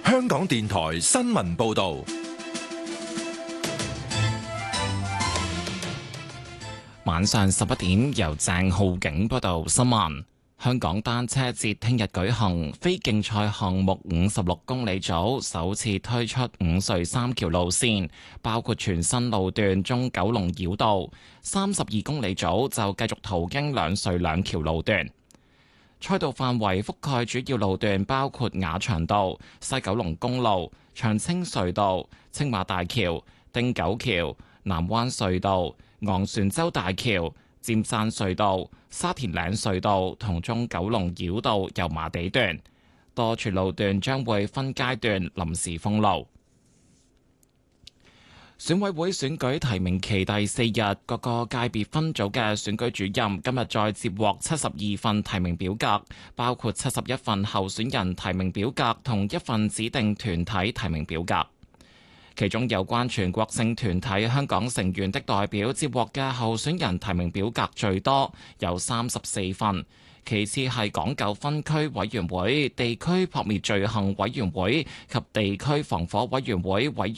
香港電台新聞報道。 晚上11點，由鄭浩景報道新聞。香港單車節聽日舉行，非競賽項目56公里組首次推出五隧三橋路線，包括全新路段中九龍繞道；32公里組就繼續途經兩隧兩橋路段。賽道範圍覆蓋主要路段，包括雅翔道、西九龍公路、長青隧道、青馬大橋、汀九橋、南灣隧道、昂船洲大橋、尖山隧道、沙田嶺隧道同中九龍繞道油麻地段，多處路段將會分階段臨時封路。選委會選舉提名期第4日，各個界別分組嘅選舉主任今日再接獲72份提名表格，包括71份候選人提名表格同1份指定團體提名表格。其中有關全國性團體香港成員的代表接獲嘅候選人提名表格最多，有34份。其次係港九分區委員會、地區撲滅罪行委員會及地區防火委員會委